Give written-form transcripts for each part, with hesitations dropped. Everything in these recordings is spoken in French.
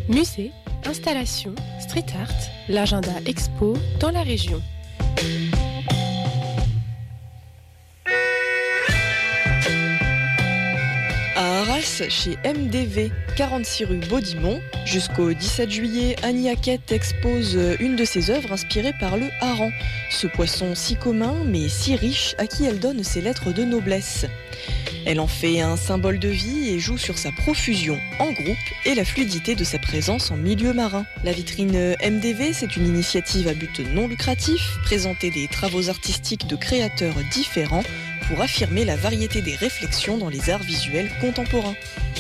Musée, installations, street art, l'agenda expo dans la région. À Arras, chez MDV, 46 rue Baudimont, jusqu'au 17 juillet, Annie Hackett expose une de ses œuvres inspirées par le hareng, ce poisson si commun mais si riche à qui elle donne ses lettres de noblesse. Elle en fait un symbole de vie et joue sur sa profusion en groupe et la fluidité de sa présence en milieu marin. La vitrine MDV, c'est une initiative à but non lucratif, présenter des travaux artistiques de créateurs différents pour affirmer la variété des réflexions dans les arts visuels contemporains.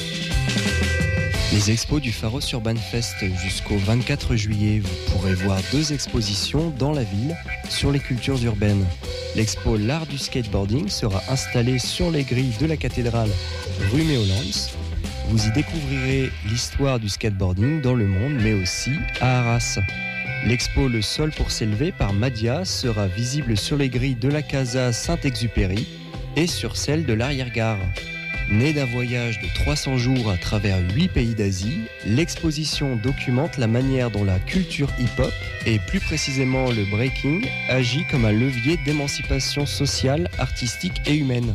Les expos du Pharos Urban Fest jusqu'au 24 juillet, vous pourrez voir 2 expositions dans la ville sur les cultures urbaines. L'expo L'Art du Skateboarding sera installée sur les grilles de la cathédrale rue Méolans. Vous y découvrirez l'histoire du skateboarding dans le monde, mais aussi à Arras. L'expo Le Sol pour s'élever par Madia sera visible sur les grilles de la Casa Saint-Exupéry et sur celle de l'arrière-gare. Née d'un voyage de 300 jours à travers 8 pays d'Asie, l'exposition documente la manière dont la culture hip-hop, et plus précisément le breaking, agit comme un levier d'émancipation sociale, artistique et humaine.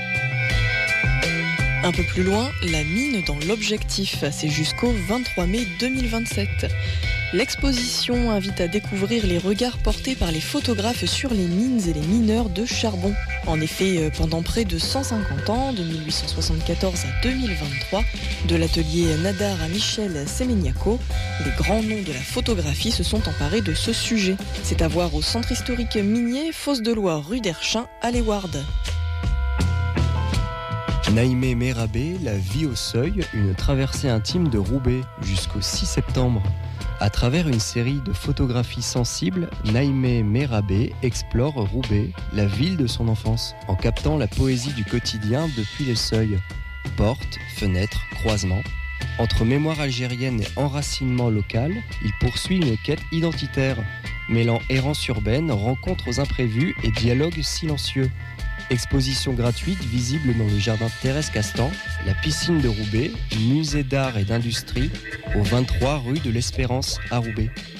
Un peu plus loin, la mine dans l'objectif, c'est jusqu'au 23 mai 2027. L'exposition invite à découvrir les regards portés par les photographes sur les mines et les mineurs de charbon. En effet, pendant près de 150 ans, de 1874 à 2023, de l'atelier Nadar à Michel Semeniaco, les grands noms de la photographie se sont emparés de ce sujet. C'est à voir au centre historique minier, Fosse de Loire, rue d'Erchin, à Léward. Naïmé Mérabé, La vie au seuil, une traversée intime de Roubaix jusqu'au 6 septembre. À travers une série de photographies sensibles, Naïmé Mérabé explore Roubaix, la ville de son enfance, en captant la poésie du quotidien depuis les seuils. Portes, fenêtres, croisements. Entre mémoire algérienne et enracinement local, il poursuit une quête identitaire, mêlant errance urbaine, rencontres aux imprévus et dialogues silencieux. Exposition gratuite visible dans le jardin Thérèse Castan, la piscine de Roubaix, musée d'art et d'industrie, au 23 rue de l'Espérance à Roubaix.